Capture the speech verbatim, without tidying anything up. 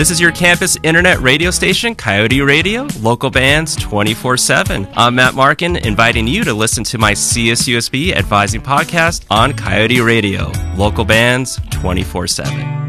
This is your campus internet radio station, Coyote Radio, local bands twenty-four seven. I'm Matt Markin, inviting you to listen to my C S U S B Advising podcast on Coyote Radio, local bands twenty-four seven.